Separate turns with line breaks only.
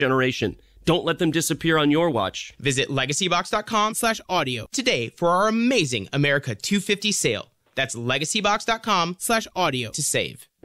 generation. Don't let them disappear on your watch.
Visit legacybox.com/audio today for our amazing America 250 sale. That's legacybox.com/audio to save.